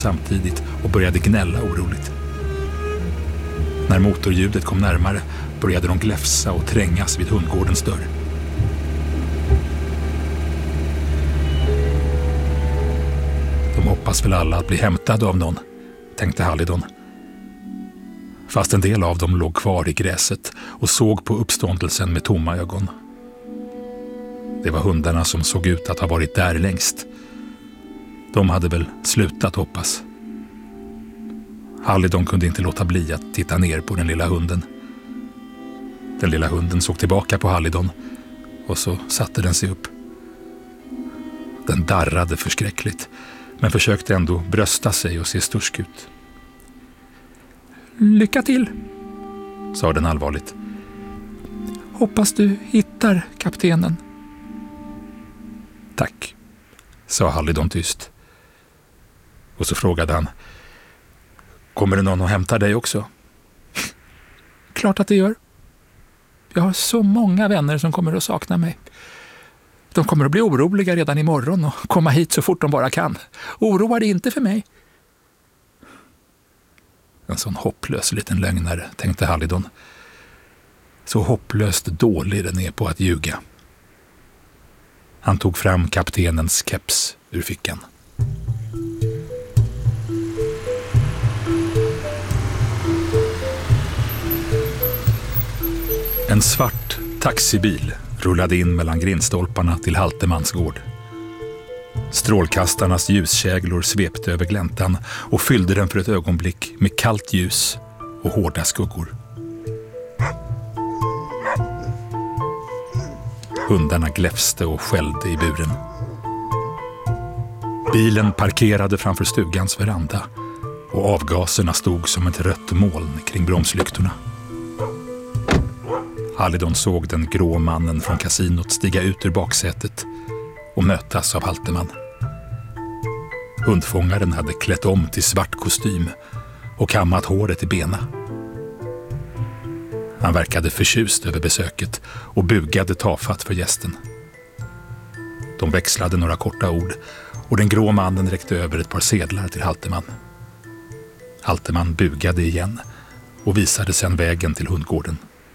samtidigt och började gnälla oroligt. När motorljudet kom närmare började de gläfsa och trängas vid hundgårdens dörr. De hoppas väl alla att bli hämtade av någon, tänkte Hallidon. Fast en del av dem låg kvar i gräset och såg på uppståndelsen med tomma ögon. Det var hundarna som såg ut att ha varit där längst. De hade väl slutat hoppas. Hallidon kunde inte låta bli att titta ner på den lilla hunden. Den lilla hunden såg tillbaka på Hallidon och så satte den sig upp. Den darrade förskräckligt men försökte ändå brösta sig och se stursk ut. Lycka till, sa den allvarligt. Hoppas du hittar kaptenen. Tack, sa Hallidon tyst. Och så frågade han: kommer det någon att hämta dig också? Klart att det gör. Jag har så många vänner som kommer att sakna mig. De kommer att bli oroliga redan imorgon och komma hit så fort de bara kan. Oroa dig inte för mig. En sån hopplös liten lögnare, tänkte Hallidon. Så hopplöst dålig den är på att ljuga. Han tog fram kaptenens keps ur fickan. En svart taxibil rullade in mellan grindstolparna till Haltemans gård. Strålkastarnas ljuskäglor svepte över gläntan och fyllde den för ett ögonblick med kallt ljus och hårda skuggor. Hundarna gläfste och skällde i buren. Bilen parkerade framför stugans veranda och avgaserna stod som ett rött moln kring bromslyktorna. Hallidon såg den grå mannen från kasinot stiga ut ur baksätet och mötas av Halteman. Hundfångaren hade klätt om till svart kostym och kammat håret i bena. Han verkade förtjust över besöket och bugade tafatt för gästen. De växlade några korta ord och den grå mannen räckte över ett par sedlar till Halteman. Halteman bugade igen och visade sedan vägen till hundgården.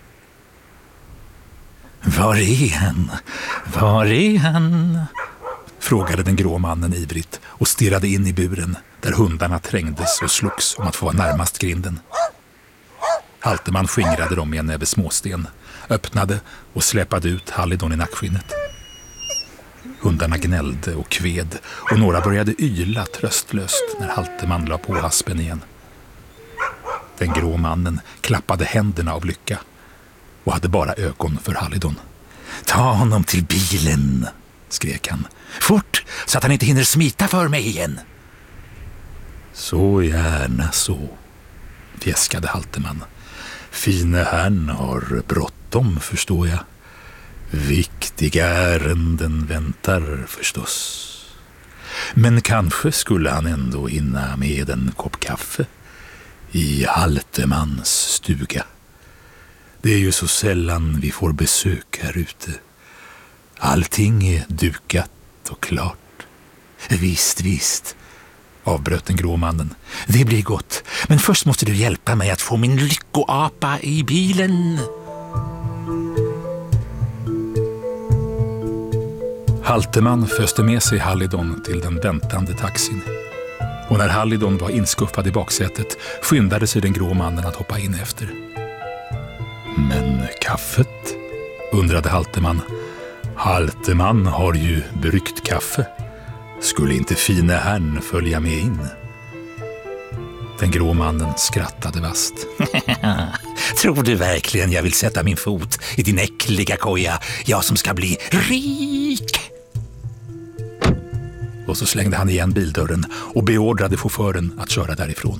Var är han? Var är han? Frågade den grå mannen ivrigt och stirrade in i buren där hundarna trängdes och slogs om att få vara närmast grinden. Halteman skingrade dem med en näve småsten, öppnade och släpade ut Hallidon i nackskinnet. Hundarna gnällde och kved och några började yla tröstlöst när Halteman la på haspen igen. Den grå mannen klappade händerna av lycka och hade bara ögon för Hallidon. Ta honom till bilen, skrek han. Fort, så att han inte hinner smita för mig igen. Så gärna så, fjäskade Halteman. Fine herrn har bråttom, förstår jag. Viktiga ärenden väntar förstås. Men kanske skulle han ändå hinna med en kopp kaffe i Haltemans stuga. Det är ju så sällan vi får besök här ute. Allting är dukat och klart. Visst, avbröt den grå mannen. Det blir gott, men först måste du hjälpa mig att få min lyckoapa i bilen. Halteman föste med sig Hallidon till den väntande taxin. Och när Hallidon var inskuffad i baksätet skyndade sig den grå mannen att hoppa in efter. Men kaffet? Undrade Halteman. Halteman har ju bryggt kaffe. Skulle inte fine herrn följa med in? Den grå mannen skrattade vast. Tror du verkligen jag vill sätta min fot i din äckliga koja? Jag som ska bli rik! Och så slängde han igen bildörren och beordrade chauffören att köra därifrån.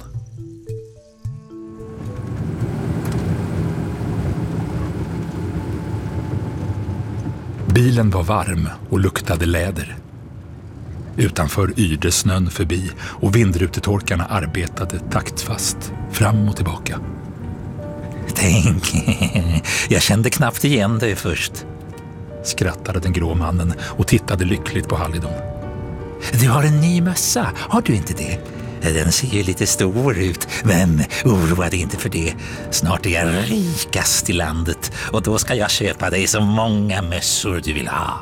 Bilen var varm och luktade läder. Utanför yrde snön förbi och vindrutetorkarna arbetade taktfast fram och tillbaka. Tänk, jag kände knappt igen dig först, skrattade den grå mannen och tittade lyckligt på Hallidon. Du har en ny mössa, har du inte det? Den ser ju lite stor ut, men oroa dig inte för det. Snart är jag rikast i landet och då ska jag köpa dig så många mössor du vill ha.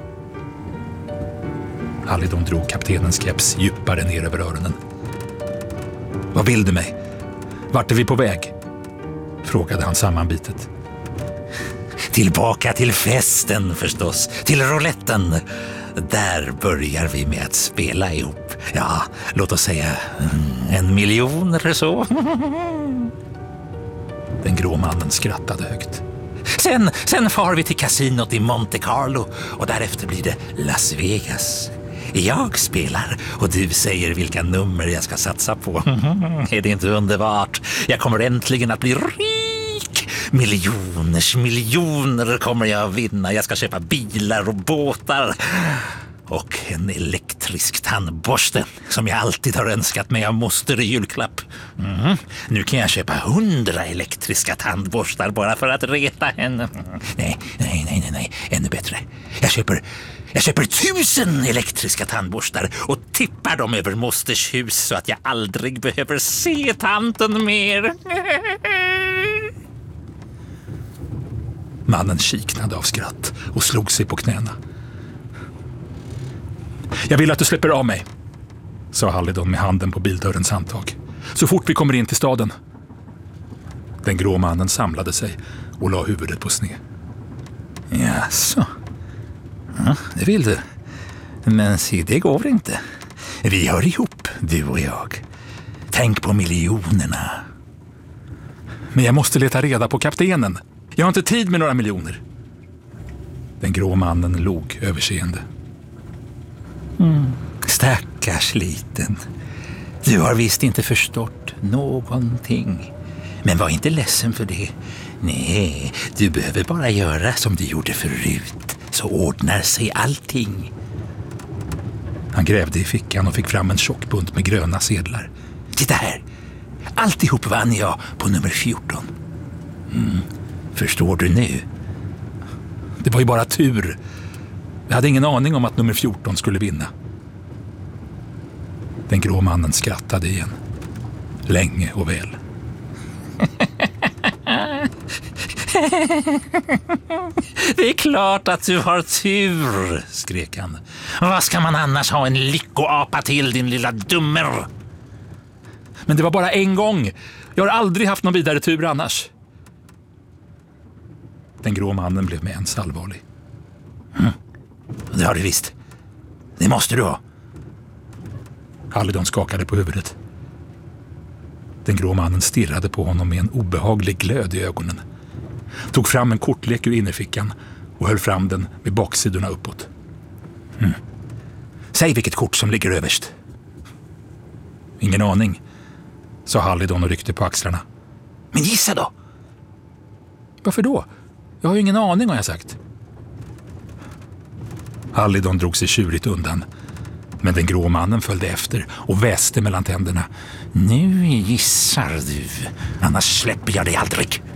Halidon drog kaptenens keps djupare ner över öronen. Vad vill du mig? Vart är vi på väg? Frågade han sammanbitet. Tillbaka till festen förstås, till rouletten. Där börjar vi med att spela ihop. Ja, låt oss säga 1 miljon eller så. Den grå mannen skrattade högt. Sen far vi till kasinot i Monte Carlo och därefter blir det Las Vegas. Jag spelar och du säger vilka nummer jag ska satsa på. Är det inte underbart? Jag kommer äntligen att bli rik. Miljoner kommer jag att vinna. Jag ska köpa bilar och båtar. Och en elektrisk tandborste som jag alltid har önskat mig av moster i julklapp. Nu kan jag köpa 100 elektriska tandborstar bara för att reta henne. Nej. Ännu bättre. Jag köper 1000 elektriska tandborstar och tippar dem över mosters hus så att jag aldrig behöver se tanten mer. Mannen kiknade av skratt och slog sig på knäna. Jag vill att du släpper av mig, sa Halidon med handen på bildörrens handtag. Så fort vi kommer in till staden. Den grå mannen samlade sig och la huvudet på sned. Jaså? Ja, det vill du. Men se, det går inte. Vi hör ihop, du och jag. Tänk på miljonerna. Men jag måste leta reda på kaptenen. Jag har inte tid med några miljoner. Den grå mannen log överseende. Stackars liten. Du har visst inte förstått någonting. Men var inte ledsen för det. Nej, du behöver bara göra som du gjorde förut. Så ordnar sig allting. Han grävde i fickan och fick fram en tjock bunt med gröna sedlar. Titta här. Alltihop vann jag på nummer 14. Förstår du nu? Det var ju bara tur. Jag hade ingen aning om att nummer 14 skulle vinna. Den grå mannen skrattade igen. Länge och väl. Det är klart att du har tur, skrek han. Vad ska man annars ha en lyckoapa till, din lilla dummer? Men det var bara en gång. Jag har aldrig haft någon vidare tur annars. Den grå mannen blev med ens allvarlig. Det har du visst. Det måste du ha. Halidon skakade på huvudet. Den grå mannen stirrade på honom med en obehaglig glöd i ögonen. Tog fram en kortlek ur innerfickan och höll fram den med baksidorna uppåt. Säg vilket kort som ligger överst. Ingen aning, sa Halidon och ryckte på axlarna. Men gissa då. Varför då? Jag har ju ingen aning, har jag sagt. Halidon drog sig tjurigt undan. Men den grå mannen följde efter och väste mellan tänderna. Nu gissar du, annars släpper jag dig aldrig.